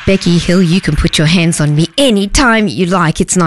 Becky Hill, you can put your hands on me anytime you like. It's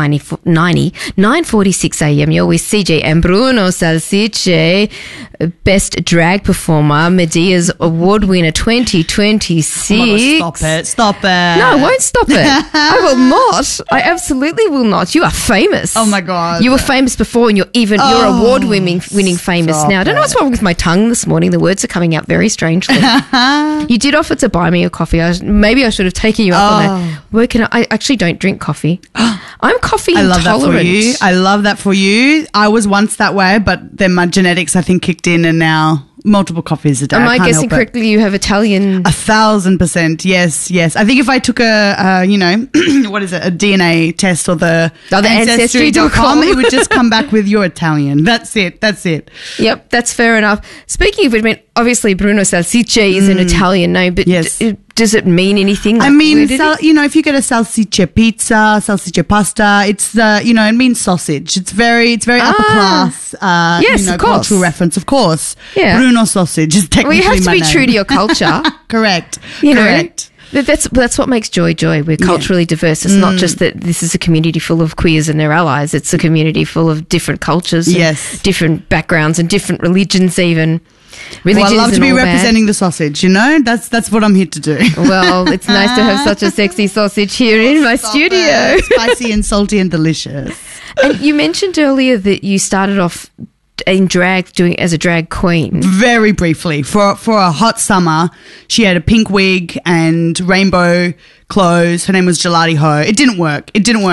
9:46 a.m. You're with CJ and Bruno Salsice, Best Drag Performer, Medea's Award Winner 2026. Oh my God, stop it. No, I won't stop it. I will not. I absolutely will not. You are famous. Oh my God. You were famous before and you're award-winning famous now. I don't know what's wrong with my tongue this morning. The words are coming out very strangely. You did offer to buy me a coffee. Maybe I should have taken you up on that. Where can I actually don't drink coffee. I'm coffee intolerant. I love that for you. I was once that way, but then my genetics, I think, kicked in and now multiple coffees a day. Am I guessing correctly? You have Italian? 1,000%. Yes. I think if I took a what is it, a DNA test or the Ancestry.com, it would just come back with you're Italian. That's it. Yep, that's fair enough. Speaking of which, I mean, obviously Bruno Salsice is an Italian name, but yes. Does it mean anything? I mean, if you get a salsiccia pizza, salsiccia pasta, it's it means sausage. It's very upper class. Yes, of course. Cultural reference, of course. Yeah. Bruno sausage is technically you have to be true to your culture. Correct. Correct. That's what makes Joy. We're culturally diverse. It's not just that this is a community full of queers and their allies. It's a community full of different cultures, different backgrounds and different religions even. Well, I love to be representing the sausage, That's what I'm here to do. Well, it's nice to have such a sexy sausage here in my studio. Spicy and salty and delicious. And you mentioned earlier that you started off in drag, doing as a drag queen. Very briefly. For a hot summer, she had a pink wig and rainbow clothes. Her name was Gelati Ho. It didn't work.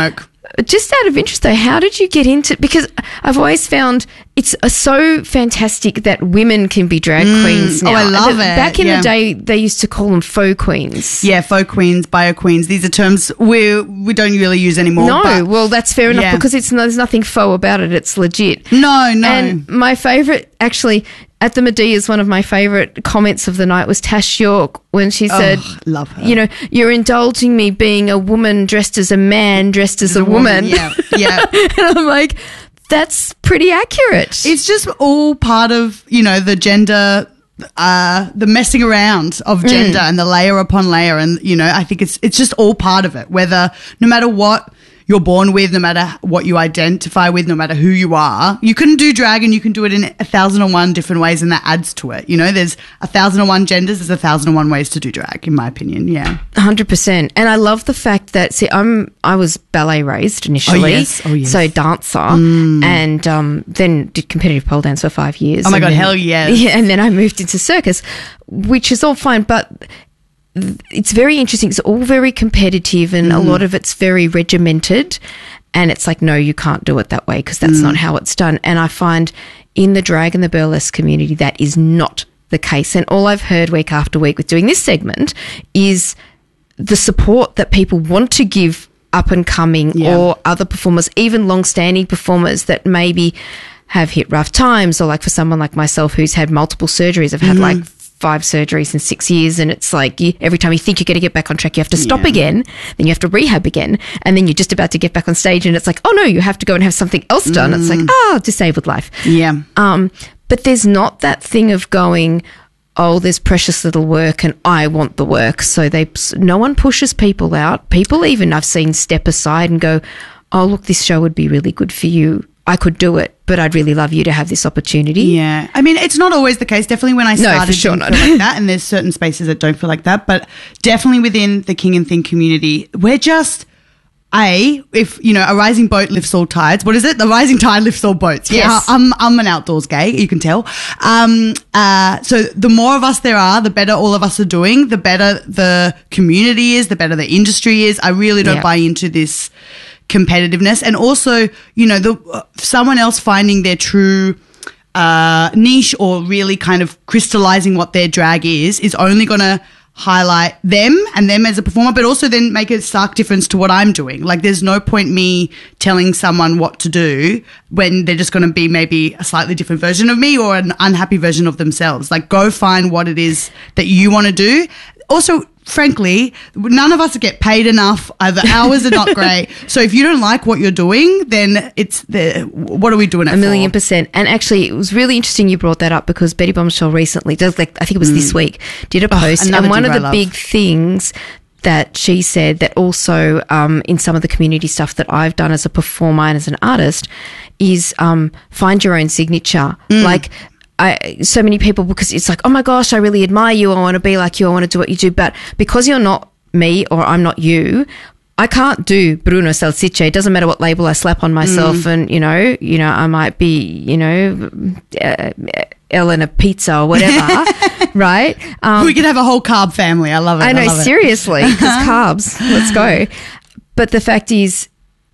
Just out of interest though, how did you get into, because I've always found it's so fantastic that women can be drag queens now. Oh, I love it. Back in the day, they used to call them faux queens. Yeah, faux queens, bio queens. These are terms we don't really use anymore. No, well, that's fair enough because there's nothing faux about it. It's legit. No. And my favourite, actually, at the Medea's, one of my favourite comments of the night was Tash York when she said, love her. You're indulging me being a woman dressed as a man, dressed as a woman. Yeah. And I'm like, that's pretty accurate. It's just all part of, the gender, the messing around of gender and the layer upon layer. And, I think it's just all part of it, no matter what you're born with, no matter what you identify with, no matter who you are, you can do drag and you can do it in 1,001 different ways, and that adds to it. There's 1,001 genders, there's 1,001 ways to do drag, in my opinion. Yeah, 100%. And I love the fact that I was ballet raised initially, oh yes, so dancer, and then did competitive pole dance for 5 years. Oh my God, hell yes. Yeah, and then I moved into circus, which is all fine, but it's very interesting. It's all very competitive and a lot of it's very regimented, and it's like, no, you can't do it that way because that's not how it's done. And I find in the drag and the burlesque community that is not the case. And all I've heard week after week with doing this segment is the support that people want to give up and coming or other performers, even long-standing performers that maybe have hit rough times, or like for someone like myself who's had multiple surgeries. I've had like 5 surgeries in 6 years, and it's like every time you think you're going to get back on track, you have to stop again, then you have to rehab again, and then you're just about to get back on stage and it's like, oh no, you have to go and have something else done. It's like, disabled life. Yeah. But there's not that thing of going, oh, there's precious little work and I want the work. So no one pushes people out. People even I've seen step aside and go, oh, look, this show would be really good for you. I could do it, but I'd really love you to have this opportunity. Yeah. I mean, it's not always the case. Definitely when I started, no, for sure not. Feel like that, and there's certain spaces that don't feel like that, but definitely within the King and Thing community, we're just, if, a rising boat lifts all tides. What is it? The rising tide lifts all boats. Yeah, yes. I'm an outdoors gay, you can tell. So the more of us there are, the better all of us are doing, the better the community is, the better the industry is. I really don't buy into this competitiveness, and also someone else finding their true niche or really kind of crystallizing what their drag is only going to highlight them and them as a performer, but also then make a stark difference to what I'm doing. Like, there's no point me telling someone what to do when they're just going to be maybe a slightly different version of me or an unhappy version of themselves. Like, go find what it is that you want to do. Also, frankly, none of us get paid enough. The hours are not great. So if you don't like what you're doing, then what are we doing it for? 1,000,000%. And actually, it was really interesting you brought that up, because Betty Bombshell recently, I think it was this week, did a post. And one of the big things that she said that also in some of the community stuff that I've done as a performer and as an artist is find your own signature. Like, so many people, because it's like, oh my gosh, I really admire you. I want to be like you. I want to do what you do. But because you're not me or I'm not you, I can't do Bruno Salsicce. It doesn't matter what label I slap on myself, and you know, I might be, Elena Pizza or whatever, right? We could have a whole carb family. I love it. I know, seriously, because carbs. Let's go. But the fact is,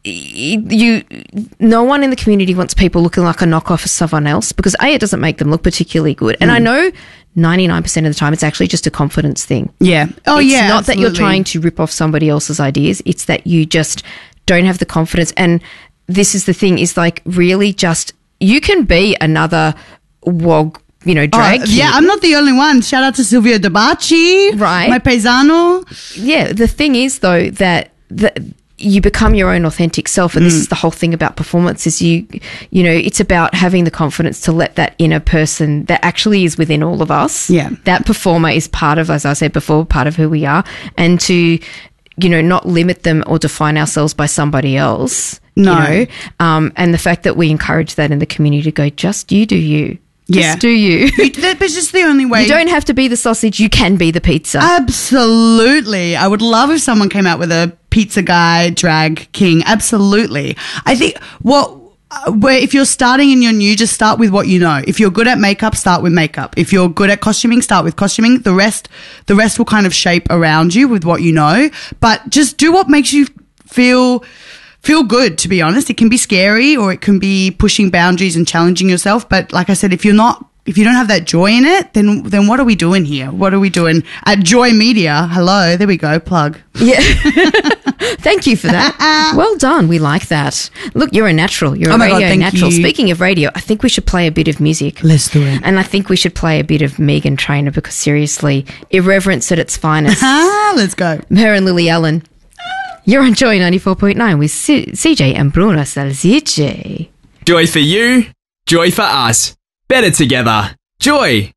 no one in the community wants people looking like a knockoff of someone else, because it doesn't make them look particularly good. And I know 99% of the time it's actually just a confidence thing. Yeah. Oh, it's yeah. not absolutely. that you're trying to rip off somebody else's ideas. It's that you just don't have the confidence. And this is the thing, is like, really just, you can be another WOG, drag kid. Yeah, I'm not the only one. Shout out to Silvio Dabaci. Right. My paisano. Yeah. The thing is, though, that you become your own authentic self, and this is the whole thing about performance, is it's about having the confidence to let that inner person that actually is within all of us, that performer is part of, as I said before, part of who we are, and to not limit them or define ourselves by somebody else. And the fact that we encourage that in the community to go, just you do you. Just do you. That's just the only way. You don't have to be the sausage. You can be the pizza. Absolutely. I would love if someone came out with a pizza guy, drag king. Absolutely. I think if you're starting and you're new, just start with what you know. If you're good at makeup, start with makeup. If you're good at costuming, start with costuming. The rest will kind of shape around you with what you know. But just do what makes you feel good, to be honest. It can be scary, or it can be pushing boundaries and challenging yourself. But like I said, if you don't have that joy in it, then what are we doing here? What are we doing at Joy Media? Hello, there we go, plug. Yeah. Thank you for that. Well done. We like that. Look, you're a natural. You're a radio natural. You. Speaking of radio, I think we should play a bit of music. Let's do it. And I think we should play a bit of Meghan Trainor, because seriously, irreverence at its finest. Let's go. Her and Lily Allen. You're on Joy 94.9 with CJ and Bruno Salsicce. Joy for you, joy for us. Better together. Joy.